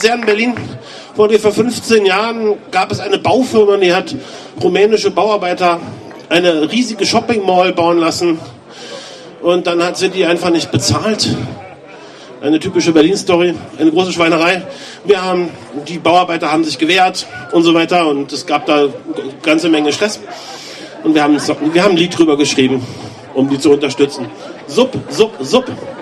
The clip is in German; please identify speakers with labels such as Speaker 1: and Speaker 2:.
Speaker 1: Konzern in Berlin. Vor ungefähr 15 Jahren gab es eine Baufirma, die hat rumänische Bauarbeiter eine riesige Shopping Mall bauen lassen. Und dann hat sie die einfach nicht bezahlt. Eine typische Berlin-Story, eine große Schweinerei. Die Bauarbeiter haben sich gewehrt und so weiter und es gab da eine ganze Menge Stress. Und wir haben ein Lied drüber geschrieben, um die zu unterstützen. Sub, sub, sub.